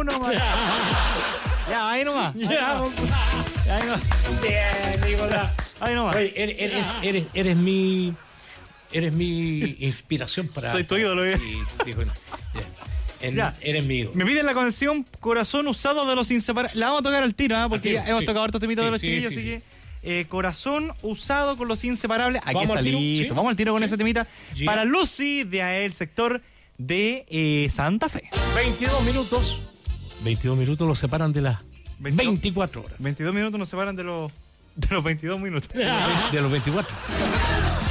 uno más. Ya, ahí nomás. Ya, Ahí nomás. bien, Nicolás. Ahí nomás. Oye, eres mi inspiración para... Soy tu ídolo, Sí, Nicolás. Ya. Eres mi ídolo. Me piden la canción Corazón Usado de los Inseparables. La vamos a tocar al tiro, ¿eh? Porque Al tiro, hemos sí. tocado hartos temitas Sí, de los sí, chiquillos, sí, así sí. que Corazón Usado con los Inseparables. Aquí ¿Vamos está al tiro? listo. ¿Sí? Vamos al tiro con ¿Sí? esa temita. Ya. Para Lucy, de el sector de Santa Fe. 22 minutos. 22 minutos los separan de las 22. 24 horas. 22 minutos nos separan de los 22 minutos. De los 24.